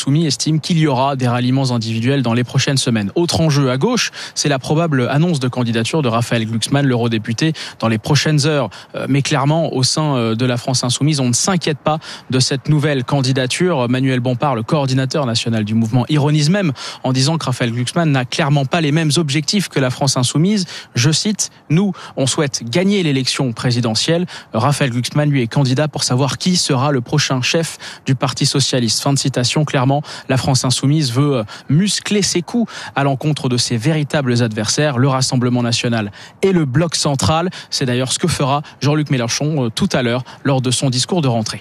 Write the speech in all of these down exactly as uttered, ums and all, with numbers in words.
Insoumis estime qu'il y aura des ralliements individuels dans les prochaines semaines. Autre enjeu à gauche, c'est la probable annonce de candidature de Raphaël Glucksmann, l'eurodéputé, dans les prochaines heures. Mais clairement, au sein de la France Insoumise, on ne s'inquiète pas de cette nouvelle candidature. Manuel Bompard, le coordinateur national du mouvement, ironise même en disant que Raphaël Glucksmann n'a clairement pas les mêmes objectifs que la France Insoumise. Je cite, « Nous, on souhaite gagner l'élection présidentielle. Raphaël Glucksmann, lui, est candidat pour savoir qui sera le prochain chef du Parti socialiste. » Fin de citation. Clairement, la France Insoumise veut muscler ses coups à l'encontre de ses véritables adversaires, le Rassemblement national et le Bloc central. C'est d'ailleurs ce que fera Jean-Luc Mélenchon tout à l'heure lors de son discours de rentrée.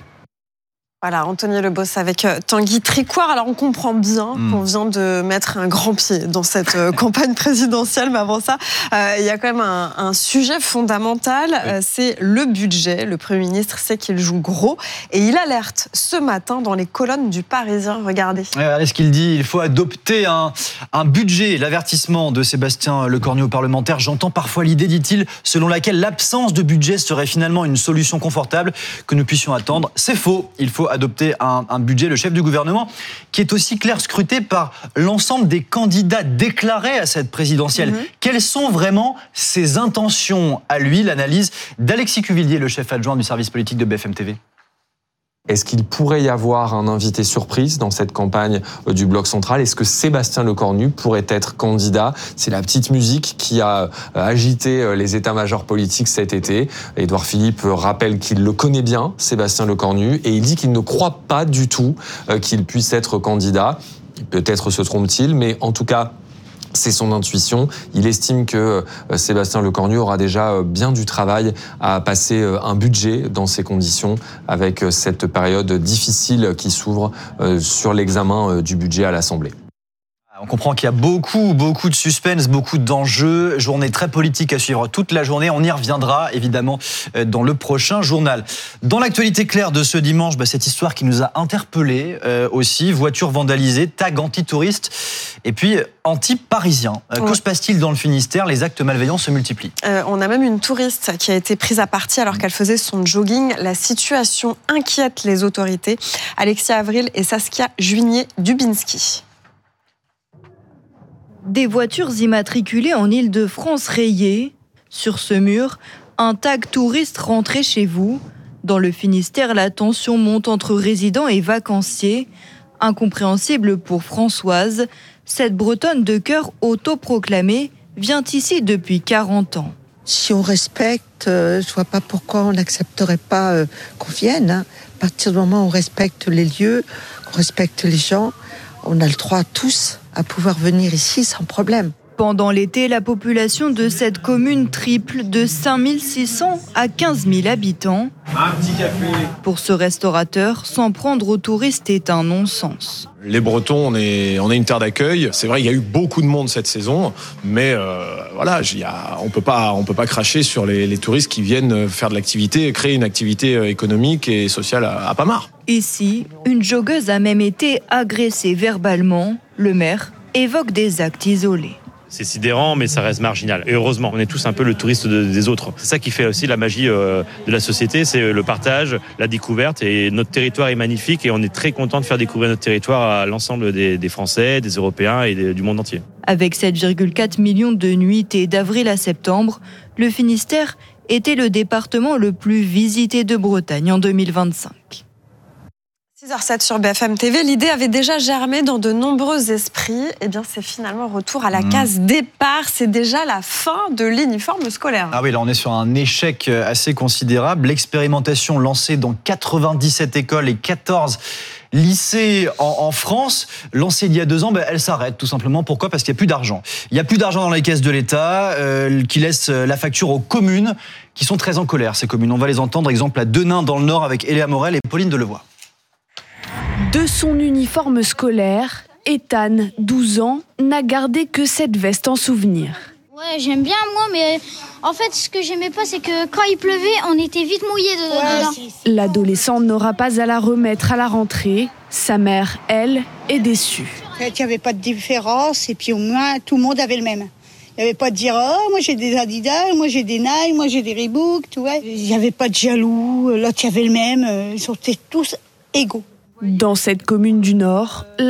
Voilà, Anthony Lebos avec Tanguy Tricouart. Alors, on comprend bien mmh. qu'on vient de mettre un grand pied dans cette campagne présidentielle, mais avant ça, euh, il y a quand même un, un sujet fondamental, oui. euh, c'est le budget. Le Premier ministre sait qu'il joue gros et il alerte ce matin dans les colonnes du Parisien. Regardez. Regardez ce qu'il dit, il faut adopter un, un budget. L'avertissement de Sébastien Lecornu aux parlementaires. J'entends parfois l'idée, dit-il, selon laquelle l'absence de budget serait finalement une solution confortable que nous puissions attendre. C'est faux, il faut adopter un, un budget. Le chef du gouvernement, qui est aussi clair scruté par l'ensemble des candidats déclarés à cette présidentielle. Mmh. Quelles sont vraiment ses intentions à lui? L'analyse d'Alexis Cuvillier, le chef adjoint du service politique de B F M T V. Est-ce qu'il pourrait y avoir un invité surprise dans cette campagne du Bloc central? Est-ce que Sébastien Lecornu pourrait être candidat? C'est la petite musique qui a agité les états-majors politiques cet été. Édouard Philippe rappelle qu'il le connaît bien, Sébastien Lecornu, et il dit qu'il ne croit pas du tout qu'il puisse être candidat. Peut-être se trompe-t-il, mais en tout cas, c'est son intuition. Il estime que Sébastien Lecornu aura déjà bien du travail à passer un budget dans ces conditions, avec cette période difficile qui s'ouvre sur l'examen du budget à l'Assemblée. On comprend qu'il y a beaucoup, beaucoup de suspense, beaucoup d'enjeux. Journée très politique à suivre toute la journée. On y reviendra évidemment dans le prochain journal. Dans l'actualité claire de ce dimanche, bah, cette histoire qui nous a interpellés euh, aussi. Voiture vandalisée, tag anti-touriste et puis anti-parisien. Euh, ouais. Que se passe-t-il dans le Finistère? Les actes malveillants se multiplient. Euh, on a même une touriste qui a été prise à partie alors qu'elle faisait son jogging. La situation inquiète les autorités. Alexia Avril et Saskia Juigné-Dubinski. Des voitures immatriculées en Île-de-France rayées. Sur ce mur, un tag touriste rentré chez vous. Dans le Finistère, la tension monte entre résidents et vacanciers. Incompréhensible pour Françoise, cette Bretonne de cœur autoproclamée vient ici depuis quarante ans. Si on respecte, euh, je ne vois pas pourquoi on n'accepterait pas euh, qu'on vienne. Hein. À partir du moment où on respecte les lieux, qu'on respecte les gens, on a le droit tous à pouvoir venir ici sans problème. Pendant l'été, la population de cette commune triple de cinq mille six cents à quinze mille habitants. Un petit café. Pour ce restaurateur, s'en prendre aux touristes est un non-sens. Les Bretons, on est, on est une terre d'accueil. C'est vrai, il y a eu beaucoup de monde cette saison, mais euh, voilà, y a, on peut pas, on peut pas cracher sur les, les touristes qui viennent faire de l'activité, créer une activité économique et sociale à, à pas marre. Ici, une joggeuse a même été agressée verbalement. Le maire évoque des actes isolés. C'est sidérant, mais ça reste marginal. Et heureusement, on est tous un peu le touriste de, des autres. C'est ça qui fait aussi la magie euh, de la société, c'est le partage, la découverte. Et notre territoire est magnifique et on est très content de faire découvrir notre territoire à l'ensemble des, des Français, des Européens et des, du monde entier. Avec sept virgule quatre millions de nuitées d'avril à septembre, le Finistère était le département le plus visité de Bretagne en deux mille vingt-cinq. six heures zéro sept sur B F M T V, l'idée avait déjà germé dans de nombreux esprits. Eh bien, c'est finalement retour à la case départ. C'est déjà la fin de l'uniforme scolaire. Ah oui, là, on est sur un échec assez considérable. L'expérimentation lancée dans quatre-vingt-dix-sept écoles et quatorze lycées en, en France, lancée il y a deux ans, ben, elle s'arrête tout simplement. Pourquoi? Parce qu'il n'y a plus d'argent. Il n'y a plus d'argent dans les caisses de l'État, euh, qui laisse la facture aux communes, qui sont très en colère, ces communes. On va les entendre, exemple à Denain dans le Nord avec Eléa Morel et Pauline Delevoye. De son uniforme scolaire, Ethan, douze ans, n'a gardé que cette veste en souvenir. Ouais, j'aime bien moi, mais en fait, ce que j'aimais pas, c'est que quand il pleuvait, on était vite mouillés dedans. Ouais, l'adolescent n'aura pas à la remettre à la rentrée. Sa mère, elle, est déçue. Il n'y avait pas de différence et puis au moins, tout le monde avait le même. Il n'y avait pas de dire « Oh, moi j'ai des Adidas, moi j'ai des Nike, moi j'ai des Reebok », tu vois. Il n'y avait pas de jaloux, l'autre il y avait le même. Ils étaient tous égaux. Dans cette commune du Nord,